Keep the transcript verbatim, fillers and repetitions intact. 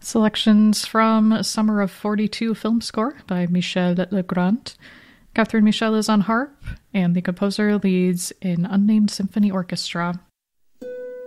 Selections from Summer of forty-two film score by Michel Legrand. Catherine Michel is on harp, and the composer leads an unnamed symphony orchestra.